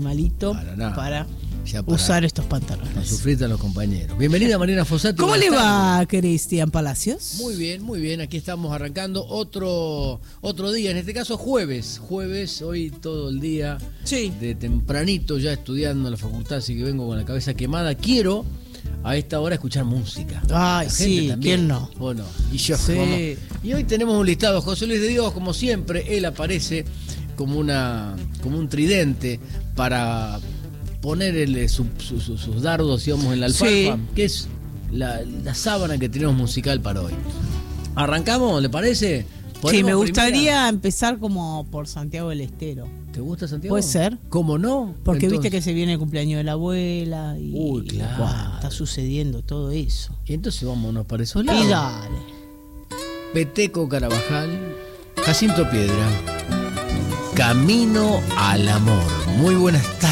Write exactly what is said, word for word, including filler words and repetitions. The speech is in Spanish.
malito para, nada. para, Ya para usar estos pantalones. No sufritan los compañeros. Bienvenida Mariana Fossati. ¿Cómo le Buenas va, tardes. Cristian Palacios? Muy bien, muy bien. Aquí estamos arrancando otro otro día, en este caso jueves. Jueves, hoy todo el día. Sí. De tempranito ya estudiando en la facultad, así que vengo con la cabeza quemada. Quiero a esta hora escuchar música. Ay, La gente sí, también. ¿quién no? ¿O no? Y yo, Sí. vamos. Y hoy tenemos un listado. José Luis de Dios, como siempre, él aparece como una como un tridente para ponerle su, su, su, sus dardos, digamos, en la alfalfa, Sí. que es la, la sábana que tenemos musical para hoy. ¿Arrancamos? ¿Le parece? Sí, me gustaría primera? empezar como por Santiago del Estero. ¿Te gusta Santiago? ¿Puede ser? ¿Cómo no? Porque Entonces, viste que se viene el cumpleaños de la abuela y Uy, claro. bueno, está sucediendo todo eso. Y entonces vámonos para esos lados. Y dale. Peteco Carabajal, Jacinto Piedra, Camino al Amor. Muy buenas tardes.